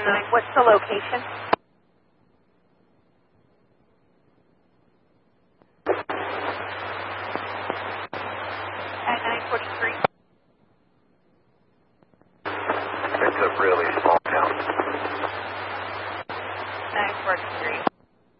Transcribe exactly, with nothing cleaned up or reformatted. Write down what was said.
nine. What's the location? At nine forty-three. It's a really small town. nine forty-three.